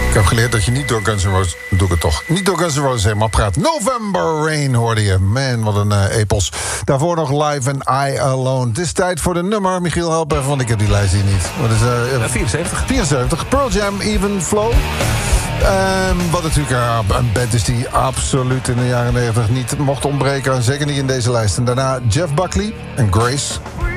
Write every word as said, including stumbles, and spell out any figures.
Ik heb geleerd dat je niet door Guns N' Roses... doe ik het toch. Niet door Guns N' Roses helemaal praat. November Rain hoorde je. Man, wat een uh, epos. Daarvoor nog Live and I Alone. Het is tijd voor de nummer. Michiel, help even, want ik heb die lijst hier niet. Wat is, uh, vierenzeventig. vierenzeventig. Pearl Jam, Even Flow. Um, wat natuurlijk uh, een band is die absoluut in de jaren negentig niet mocht ontbreken. En zeker niet in deze lijst. En daarna Jeff Buckley en Grace.